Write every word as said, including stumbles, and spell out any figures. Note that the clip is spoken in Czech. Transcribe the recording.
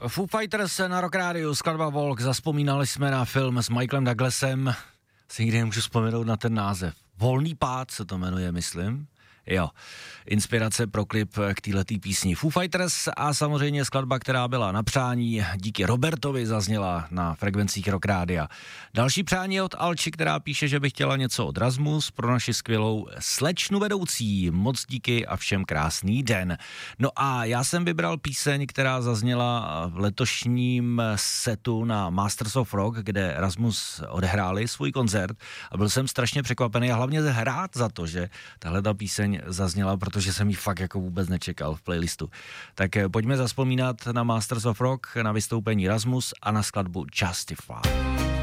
Foo Fighters na Rock Radio, skladba Walk, zazpomínali jsme na film s Michaelem Douglasem, si nikdy nemůžu vzpomenout na ten název. Volný pád se to jmenuje, myslím. Jo, inspirace pro klip k téhletý písni Foo Fighters a samozřejmě skladba, která byla na přání, díky Robertovi zazněla na frekvencích Rock Rádia. Další přání je od Alči, která píše, že by chtěla něco od Rasmus pro naši skvělou slečnu vedoucí. Moc díky a všem krásný den. No a já jsem vybral píseň, která zazněla v letošním setu na Masters of Rock, kde Rasmus odehráli svůj koncert a byl jsem strašně překvapený a hlavně rád za to, že tahle ta píseň zazněla, protože jsem ji fakt jako vůbec nečekal v playlistu. Tak pojďme zazpomínat na Masters of Rock, na vystoupení Rasmus a na skladbu Justify.